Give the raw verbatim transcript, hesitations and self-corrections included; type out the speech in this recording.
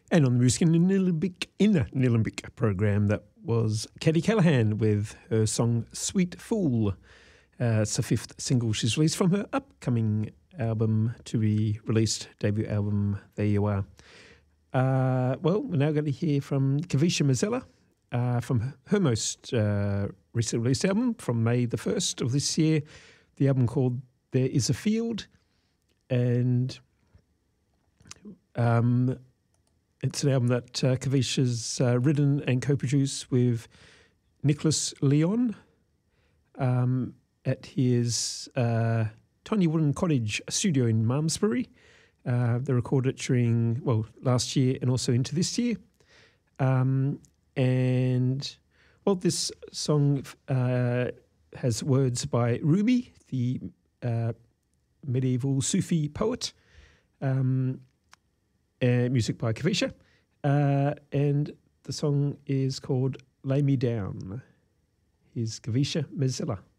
And on the Music in the Nillumbik, in the Nillumbik program, that was Katie Callahan with her song Sweet Fool. Uh, it's the fifth single she's released from her upcoming album to be released, debut album, There You Are. Uh, well, we're now going to hear from Kavisha Mazzella uh, from her most uh, recent released album from May the first of this year, the album called There Is a Field. And um, it's an album that uh, Kavisha's uh, written and co-produced with Nicholas Leon um, at his uh, Tiny Wooden Cottage studio in Malmesbury. Uh, they recorded it during, well, last year and also into this year. Um, and, well, this song uh, has words by Rumi, the uh, medieval Sufi poet, um, and music by Kavisha. Uh, and the song is called Lay Me Down. Here's Kavisha Mazzella.